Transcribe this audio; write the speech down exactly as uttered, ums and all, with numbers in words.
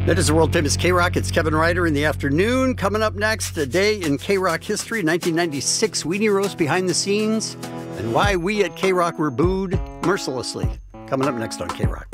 That is the world-famous K-Rock. It's Kevin Ryder in the afternoon. Coming up next, a day in K-Rock history, nineteen ninety-six Weenie Roast behind the scenes, and why we at K-Rock were booed mercilessly. Coming up next on K-Rock.